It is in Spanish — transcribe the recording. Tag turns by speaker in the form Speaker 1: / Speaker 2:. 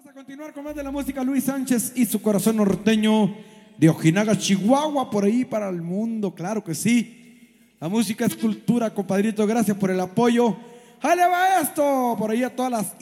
Speaker 1: Vamos a continuar con más de la música. Luis Sánchez y su corazón norteño de Ojinaga, Chihuahua, por ahí para el mundo, claro que sí. La música es cultura, compadrito, gracias por el apoyo. ¡Ahí le va esto! Por ahí a todas las